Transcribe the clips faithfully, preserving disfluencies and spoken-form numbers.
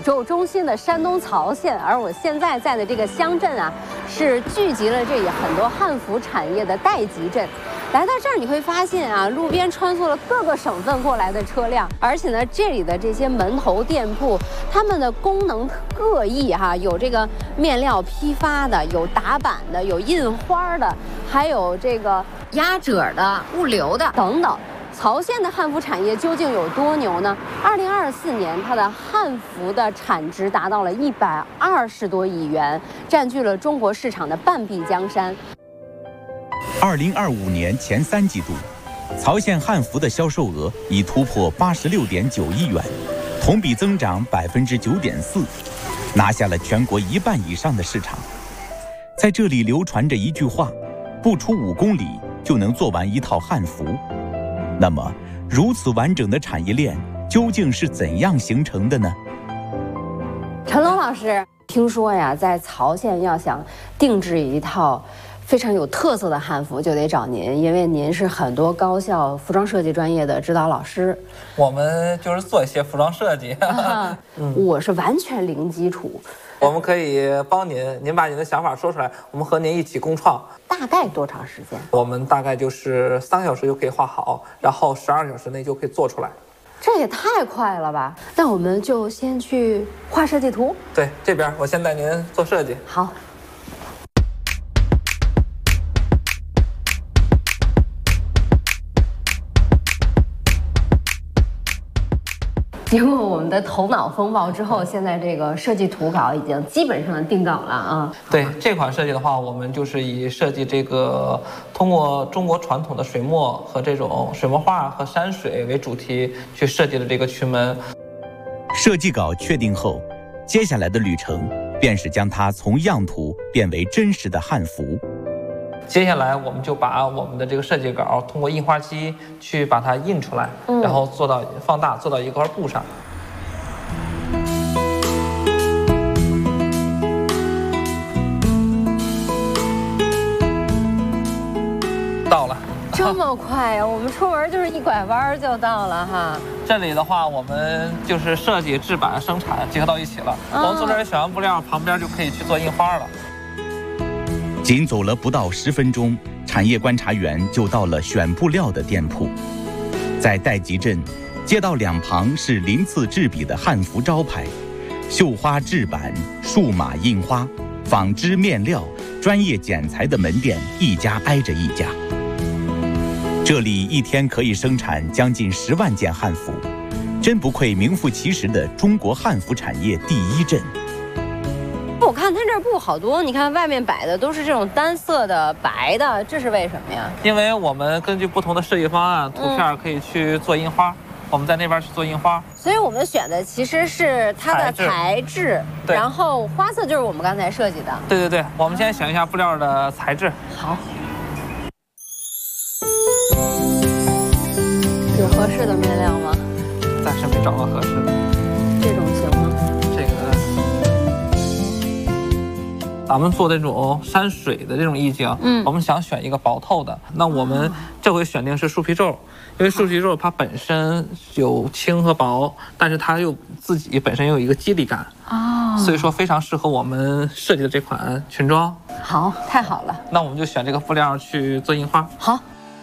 宙中心的山东曹县，而我现在在的这个乡镇啊，是聚集了这里很多汉服产业的代集镇。来到这儿你会发现啊，路边穿梭了各个省份过来的车辆，而且呢，这里的这些门头店铺，他们的功能各异哈、啊，有这个面料批发的，有打板的，有印花的，还有这个压褶的、物流的等等。曹县的汉服产业究竟有多牛呢？二零二四年，它的汉服的产值达到了一百二十多亿元，占据了中国市场的半壁江山。 二零二五年前三季度，曹县汉服的销售额已突破八十六点九亿元，同比增长百分之九点四，拿下了全国一半以上的市场。在这里流传着一句话：不出五公里就能做完一套汉服。那么，如此完整的产业链究竟是怎样形成的呢？ 陈龙老师，听说呀，在曹县要想定制一套非常有特色的汉服，就得找您，因为您是很多高校服装设计专业的指导老师。 我们就是做一些服装设计， 啊嗯、 我是完全零基础。 我们可以帮您，您把您的想法说出来，我们和您一起共创。 大概多长时间？ 我们大概就是三个小时就可以画好，然后十二个小时内就可以做出来。 这也太快了吧！那我们就先去画设计图。 对，这边我先带您做设计。 好。经过我们的头脑风暴之后，现在这个设计图稿已经基本上定稿了啊。 对这款设计的话，我们就是以设计这个通过中国传统的水墨和这种水墨画和山水为主题去设计的这个群门。 设计稿确定后，接下来的旅程便是将它从样图变为真实的汉服。 接下来我们就把我们的这个设计稿通过印花机去把它印出来，嗯、然后做到放大，做到一块布上。到了， 这么快呀、啊！我们出门就是一拐弯就到了哈。 这里的话，我们就是设计、制版、生产结合到一起了。嗯、我们从这儿选完布料，旁边就可以去做印花了。 仅走了不到十分钟，产业观察员就到了选布料的店铺。在代集镇，街道两旁是鳞次栉比的汉服招牌，绣花制版、数码印花、纺织面料、专业剪裁的门店一家挨着一家。这里一天可以生产将近十万件汉服，真不愧名副其实的中国汉服产业第一镇。 我看它这布好多，你看外面摆的都是这种单色的白的，这是为什么呀？ 因为我们根据不同的设计方案，图片可以去做印花，嗯、我们在那边去做印花。 所以我们选的其实是它的材质，然后花色就是我们刚才设计的。 对对对，我们先选一下布料的材质。 好。有合适的面料吗？ 暂时没找到合适的。 这种行吗？ 这个。咱们做这种山水的这种意境，嗯，我们想选一个薄透的，那我们这回选定是树皮皱，因为树皮皱它本身有轻和薄，但是它又自己本身又有一个肌理感，哦，所以说非常适合我们设计的这款裙装。 好，太好了， 那我们就选这个布料去做印花。 好。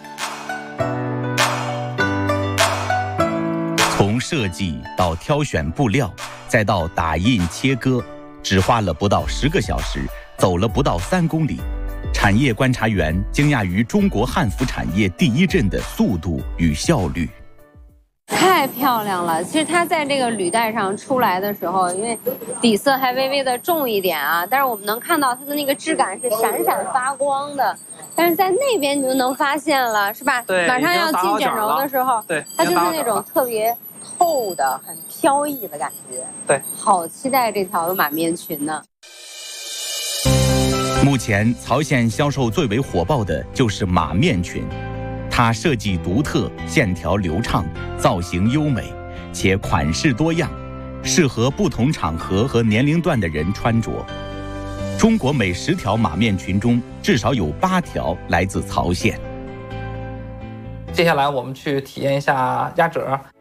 从设计到挑选布料，再到打印切割，只花了不到十个小时，走了不到三公里。产业观察员惊讶于中国汉服产业第一镇的速度与效率。 太漂亮了！其实它在这个履带上出来的时候，因为底色还微微的重一点啊，但是我们能看到它的那个质感是闪闪发光的。但是在那边你就能发现了，是吧？ 对， 马上要进卷轴的时候， 对， 它就是那种特别透的、很飘逸的感觉。 对， 好期待这条马面裙呢。 目前曹县销售最为火爆的就是马面裙，它设计独特，线条流畅，造型优美，且款式多样，适合不同场合和年龄段的人穿着。中国每十条马面裙中，至少有八条来自曹县。 接下来我们去体验一下压褶。